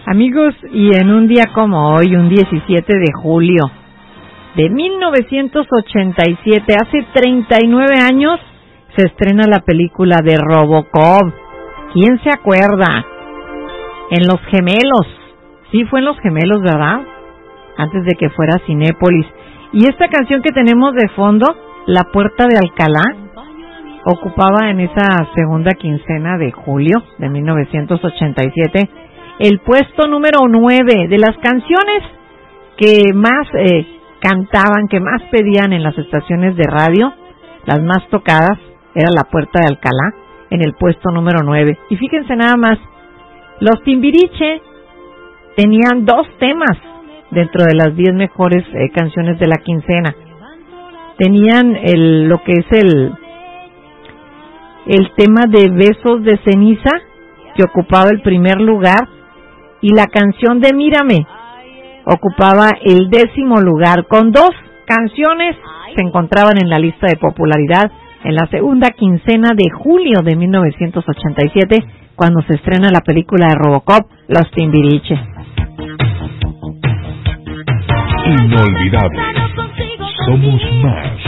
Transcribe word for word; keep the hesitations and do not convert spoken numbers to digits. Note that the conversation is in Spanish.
Amigos, y en un día como hoy, un diecisiete de julio de mil novecientos ochenta y siete, hace treinta y nueve años, se estrena la película de Robocop. ¿Quién se acuerda? En Los Gemelos. Sí, fue en Los Gemelos, ¿verdad? Antes de que fuera Cinépolis. Y esta canción que tenemos de fondo, La Puerta de Alcalá, ocupaba en esa segunda quincena de julio de mil novecientos ochenta y siete el puesto número nueve de las canciones que más eh, cantaban, que más pedían en las estaciones de radio. Las más tocadas era La Puerta de Alcalá, en el puesto número nueve. Y fíjense nada más, los Timbiriche tenían dos temas dentro de las diez mejores eh, canciones de la quincena. Tenían el, lo que es el, el tema de Besos de Ceniza, que ocupaba el primer lugar, y la canción de Mírame ocupaba el décimo lugar. Con dos canciones se encontraban en la lista de popularidad en la segunda quincena de julio de mil novecientos ochenta y siete, cuando se estrena la película de Robocop, Los Timbiriche. Inolvidable. Somos más.